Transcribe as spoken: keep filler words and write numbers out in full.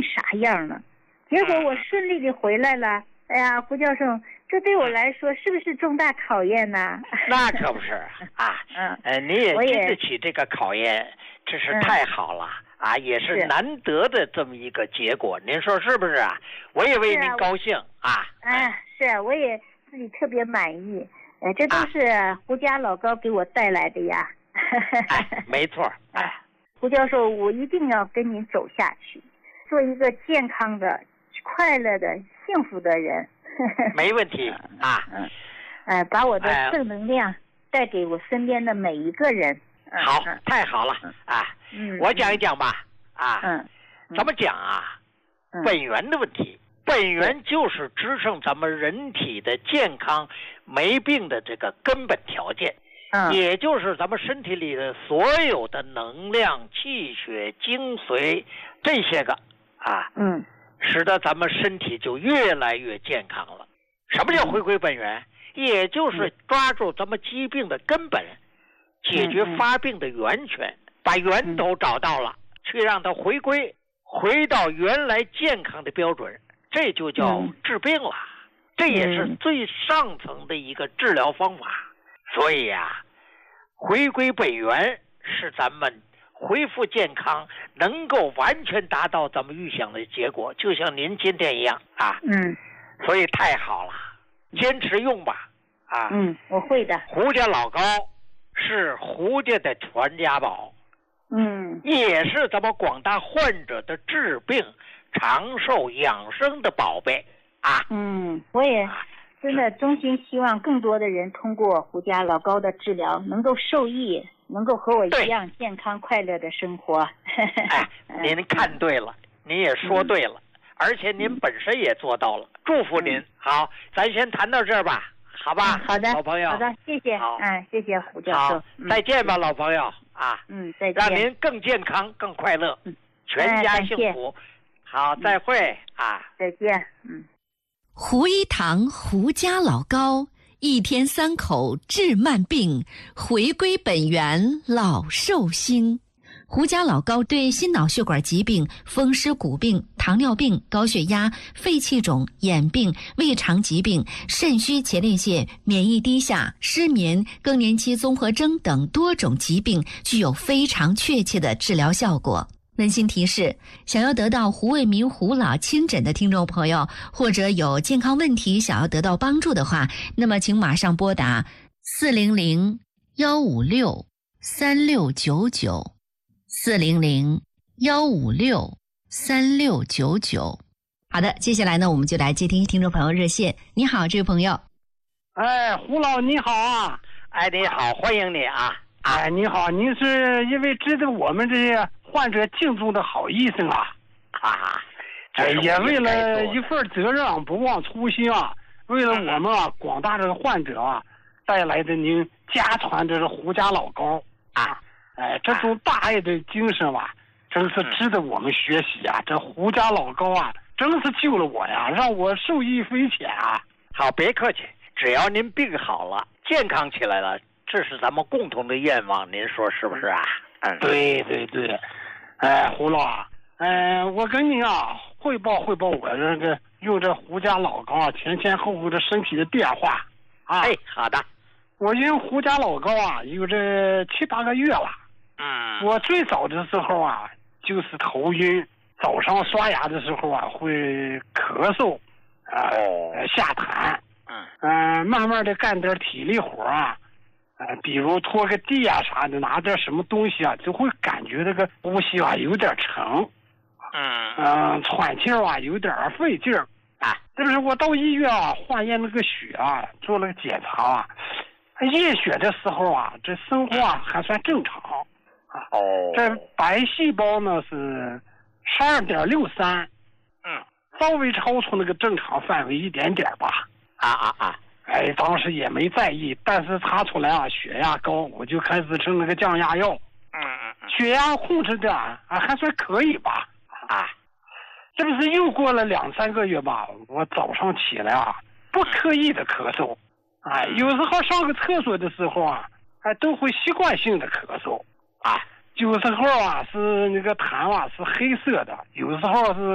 啥样呢？结果我顺利的回来了。哎呀，胡教授，这对我来说是不是重大考验呢？ 那可不是啊， 嗯， 呃，你也经得起这个考验，真是太好了、嗯、啊，也是难得的这么一个结果，您说是不是啊？我也为您高兴啊。 哎、啊，是，我也自己特别满意。哎，这都是胡家老高给我带来的呀。 哎，没错。哎， 胡教授，我一定要跟您走下去，做一个健康的、快乐的、幸福的人。 没问题啊。 嗯，呃，把我的正能量带给我身边的每一个人。 嗯、好、嗯，太好了啊。嗯，我讲一讲吧。啊， 嗯， 怎么讲啊？嗯、本源的问题，本源就是支撑咱们人体的健康、没病的这个根本条件。嗯，也就是咱们身体里的所有的能量、气血、精髓这些个啊， 嗯， 使得咱们身体就越来越健康了。什么叫回归本源？嗯、也就是抓住咱们疾病的根本，嗯、解决发病的源泉，嗯、把源头找到了，嗯、去让它回归，回到原来健康的标准，这就叫治病了。嗯、这也是最上层的一个治疗方法。所以呀、啊，回归本源是咱们恢复健康，能够完全达到咱们预想的结果，就像您今天一样啊。 嗯， 所以太好了，坚持用吧。啊， 嗯，我会的。 胡家老高是胡家的传家宝， 嗯， 也是咱们广大患者的治病、长寿、养生的宝贝啊。 嗯，我也。啊真的衷心希望更多的人通过胡家老高的治疗能够受益，能够和我一样健康快乐的生活。 哎，您看对了，您也说对了，嗯、而且您本身也做到了，祝福您。嗯、好，咱先谈到这儿吧，好吧？ 嗯、好的， 老朋友。 好的，谢谢。嗯，谢谢胡教授。 好，再见吧，老朋友啊。 嗯，再见。 让您更健康、更快乐，嗯、全家幸福。哎、好，再会、嗯、啊。 再见。嗯。 胡一堂胡家老高，一天三口治慢病，回归本源老寿星。胡家老高对心脑血管疾病、风湿骨病、糖尿病、高血压、肺气肿、眼病、胃肠疾病、肾虚前列腺、免疫低下、失眠、更年期综合征等多种疾病具有非常确切的治疗效果。温馨提示，想要得到胡卫民胡老亲诊的听众朋友，或者有健康问题想要得到帮助的话，那么请马上拨打四零零幺五六三六九九 四零零幺五六三六九九。好的，接下来呢，我们就来接听听众朋友热线。你好，这位朋友。 哎，胡老你好啊！ 哎，你好，欢迎你啊！ 哎，你好，您是一位值得我们这些患者敬重的好医生啊！ 啊， 哎，也为了一份责任，不忘初心啊！为了我们啊广大这个患者啊，带来的您家传这是胡家老高啊！哎，这种大爱的精神吧、啊，真是值得我们学习啊！这胡家老高啊，真是救了我呀，让我受益匪浅啊！ 好，别客气，只要您病好了，健康起来了。这是咱们共同的愿望，您说是不是啊？ 嗯，对对对，哎，胡老啊，嗯、呃，我跟您啊汇报汇报我这个用这胡家老高啊前前后后的身体的变化啊。 哎，好的。 我用胡家老高啊有这七八个月了。 嗯。 我最早的时候啊就是头晕，早上刷牙的时候啊会咳嗽，啊、呃，下痰。 嗯。 嗯、呃，慢慢的干点体力活啊。呃，比如拖个地啊啥的，拿点什么东西啊，就会感觉这个呼吸啊有点沉， 嗯嗯、呃，喘气啊有点费劲儿啊。这不是我到医院啊化验那个血啊，做了个检查啊，验血的时候啊，这生活啊还算正常啊。 哦。 这白细胞呢是十二点六三， 嗯， 稍微超出那个正常范围一点点吧。 啊啊啊！ 哎，当时也没在意，但是查出来啊血压高，我就开始吃那个降压药。 嗯嗯嗯。 血压控制的啊还算可以吧？ 啊， 这不是又过了两三个月吧？我早上起来啊不刻意的咳嗽，哎，有时候上个厕所的时候啊，哎都会习惯性的咳嗽啊。有时候啊是那个痰啊是黑色的，有时候是